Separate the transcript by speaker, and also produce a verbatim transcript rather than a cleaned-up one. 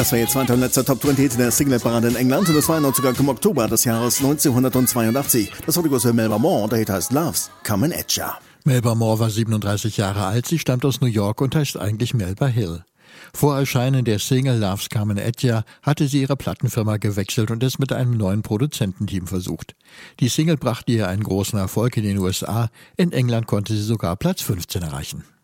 Speaker 1: Das war jetzt weiter letzter Top zwanzig der Single-Parade in England und das war noch sogar im Oktober des Jahres neunzehnhundertzweiundachtzig. Das wurde aus Melba Moore, der Hit heißt Love's Comin' at Ya.
Speaker 2: Melba Moore war siebenunddreißig Jahre alt, sie stammt aus New York und heißt eigentlich Melba Hill. Vor Erscheinen der Single Love's Comin' at Ya hatte sie ihre Plattenfirma gewechselt und es mit einem neuen Produzententeam versucht. Die Single brachte ihr einen großen Erfolg in den U S A, in England konnte sie sogar Platz fünfzehn erreichen.